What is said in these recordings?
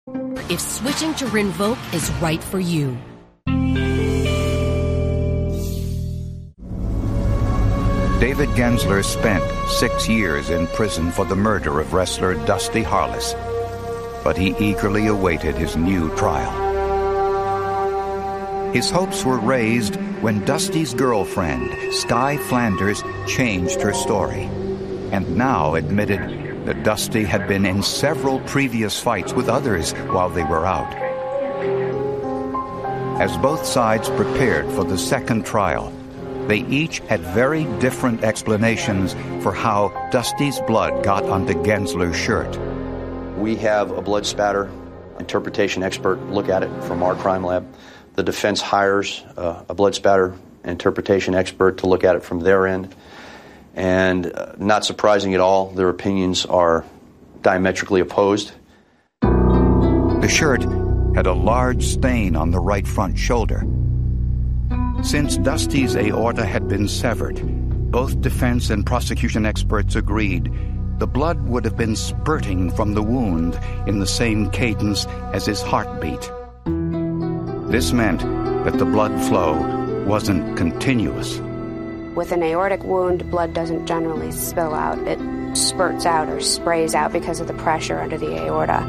If switching to Rinvoq is right for you. David Gensler spent 6 years in prison for the murder of wrestler Dusty Harless, but he eagerly awaited his new trial. His hopes were raised when Dusty's girlfriend, Sky Flanders, changed her story and now admitted that Dusty had been in several previous fights with others while they were out. As both sides prepared for the second trial, they each had very different explanations for how Dusty's blood got onto Gensler's shirt. We have a blood spatter interpretation expert look at it from our crime lab. The defense hires a blood spatter interpretation expert to look at it from their end. And not surprising at all, their opinions are diametrically opposed. The shirt had a large stain on the right front shoulder. Since Dusty's aorta had been severed, both defense and prosecution experts agreed the blood would have been spurting from the wound in the same cadence as his heartbeat. This meant that the blood flow wasn't continuous. With an aortic wound, blood doesn't generally spill out. It spurts out or sprays out because of the pressure under the aorta.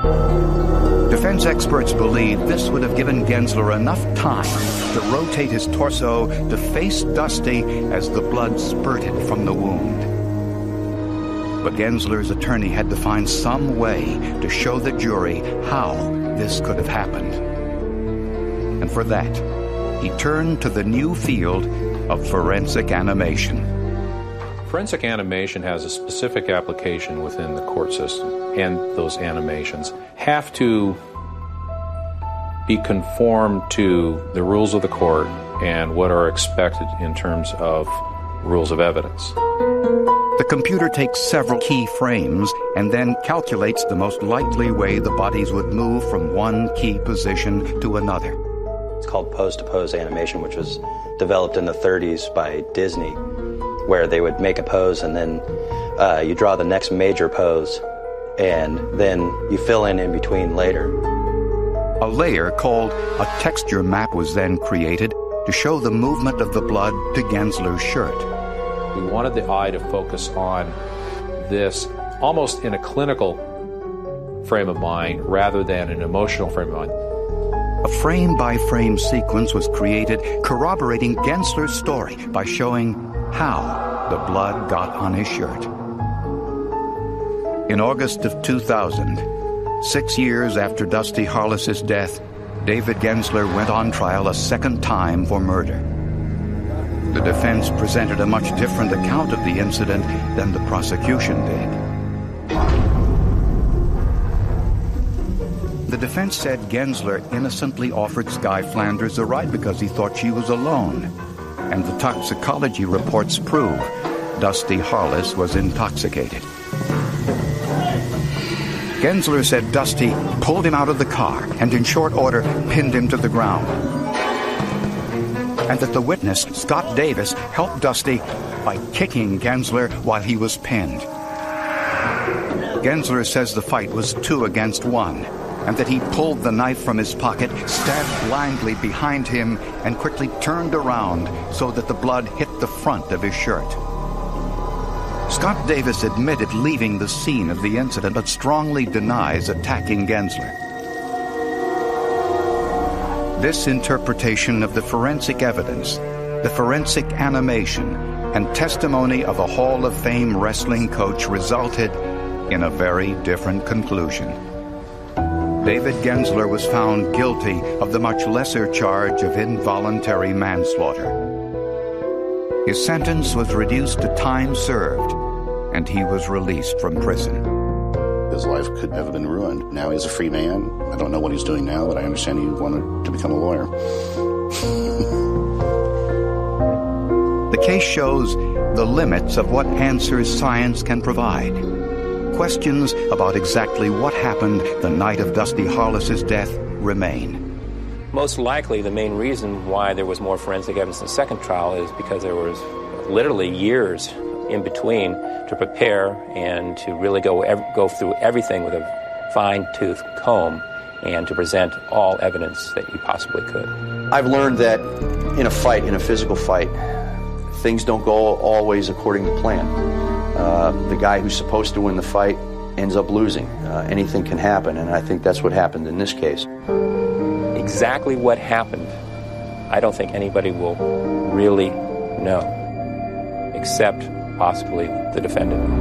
Defense experts believe this would have given Gensler enough time to rotate his torso to face Dusty as the blood spurted from the wound. But Gensler's attorney had to find some way to show the jury how this could have happened. And for that, he turned to the new field of forensic animation. Forensic animation has a specific application within the court system, and those animations have to be conformed to the rules of the court and what are expected in terms of rules of evidence. The computer takes several key frames and then calculates the most likely way the bodies would move from one key position to another. It's called pose-to-pose animation, which was developed in the 30s by Disney, where they would make a pose and then you draw the next major pose and then you fill in between later. A layer called a texture map was then created to show the movement of the blood to Gensler's shirt. We wanted the eye to focus on this almost in a clinical frame of mind rather than an emotional frame of mind. A frame-by-frame sequence was created corroborating Gensler's story by showing how the blood got on his shirt. In August of 2000, 6 years after Dusty Harless's death, David Gensler went on trial a second time for murder. The defense presented a much different account of the incident than the prosecution did. The defense said Gensler innocently offered Sky Flanders a ride because he thought she was alone, and the toxicology reports prove Dusty Harless was intoxicated. Gensler said Dusty pulled him out of the car and in short order pinned him to the ground, and that the witness, Scott Davis, helped Dusty by kicking Gensler while he was pinned. Gensler says the fight was 2 against 1, and that he pulled the knife from his pocket, stabbed blindly behind him, and quickly turned around so that the blood hit the front of his shirt. Scott Davis admitted leaving the scene of the incident, but strongly denies attacking Gensler. This interpretation of the forensic evidence, the forensic animation, and testimony of a Hall of Fame wrestling coach resulted in a very different conclusion. David Gensler was found guilty of the much lesser charge of involuntary manslaughter. His sentence was reduced to time served, and he was released from prison. His life could have been ruined. Now he's a free man. I don't know what he's doing now, but I understand he wanted to become a lawyer. The case shows the limits of what answers science can provide. Questions about exactly what happened the night of Dusty Harless's death remain. Most likely the main reason why there was more forensic evidence in the second trial is because there was literally years in between to prepare and to really go through everything with a fine-tooth comb and to present all evidence that you possibly could. I've learned that in a fight, in a physical fight, things don't go always according to plan. The guy who's supposed to win the fight ends up losing. Anything can happen, and I think that's what happened in this case. Exactly what happened, I don't think anybody will really know, except possibly the defendant.